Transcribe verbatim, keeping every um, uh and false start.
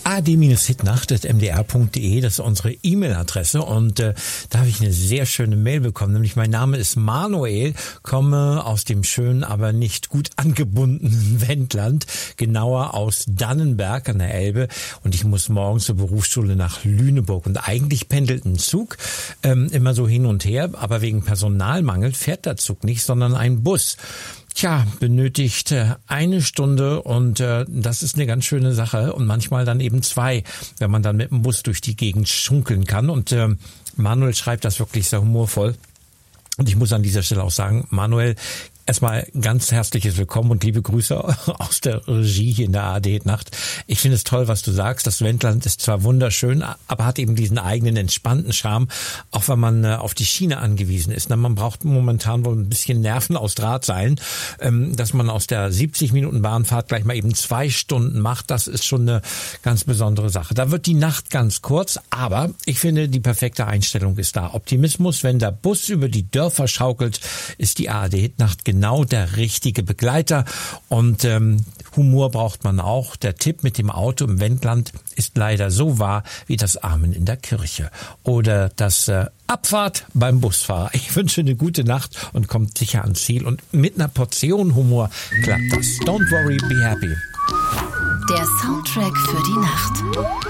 a d Hitnacht at m d r punkt d e, das ist unsere E-Mail-Adresse und äh, da habe ich eine sehr schöne Mail bekommen, nämlich mein Name ist Manuel, komme aus dem schönen, aber nicht gut angebundenen Wendland, genauer aus Dannenberg an der Elbe und ich muss morgen zur Berufsschule nach Lüneburg und eigentlich pendelt ein Zug ähm, immer so hin und her, aber wegen Personalmangel fährt der Zug nicht, sondern ein Bus. Tja, benötigt eine Stunde und äh, das ist eine ganz schöne Sache und manchmal dann eben zwei, wenn man dann mit dem Bus durch die Gegend schunkeln kann. Und äh, Manuel schreibt das wirklich sehr humorvoll. Und ich muss an dieser Stelle auch sagen, Manuel, erstmal ganz herzliches Willkommen und liebe Grüße aus der Regie hier in der A D Nacht. Ich finde es toll, was du sagst. Das Wendland ist zwar wunderschön, aber hat eben diesen eigenen entspannten Charme, auch wenn man auf die Schiene angewiesen ist. Man braucht momentan wohl ein bisschen Nerven aus Drahtseilen, dass man aus der siebzig Minuten Bahnfahrt gleich mal eben zwei Stunden macht. Das ist schon eine ganz besondere Sache. Da wird die Nacht ganz kurz, aber ich finde, die perfekte Einstellung ist da. Optimismus, wenn der Bus über die Dörfer schaukelt, ist die A D Nacht genau genau der richtige Begleiter und ähm, Humor braucht man auch. Der Tipp mit dem Auto im Wendland ist leider so wahr wie das Amen in der Kirche oder das äh, Abfahrt beim Busfahrer. Ich wünsche eine gute Nacht und kommt sicher ans Ziel und mit einer Portion Humor klappt das. Don't worry, be happy. Der Soundtrack für die Nacht.